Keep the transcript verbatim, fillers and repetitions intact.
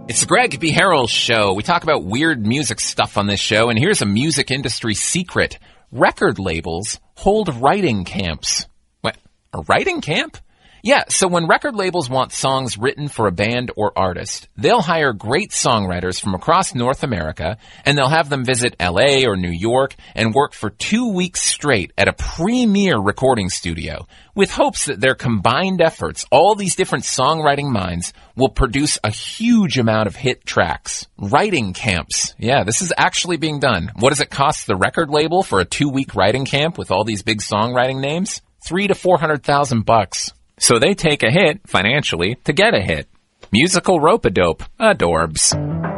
It's the Greg B. Harrell Show. We talk about weird music stuff on this show, and here's a music industry secret. Record labels hold writing camps. What? A writing camp? Yeah, so when record labels want songs written for a band or artist, they'll hire great songwriters from across North America, and they'll have them visit L A or New York and work for two weeks straight at a premier recording studio, with hopes that their combined efforts, all these different songwriting minds, will produce a huge amount of hit tracks. Writing camps. Yeah, this is actually being done. What does it cost the record label for a two-week writing camp with all these big songwriting names? Three to four hundred thousand bucks. So they take a hit, financially, to get a hit. Musical rope-a-dope. Adorbs.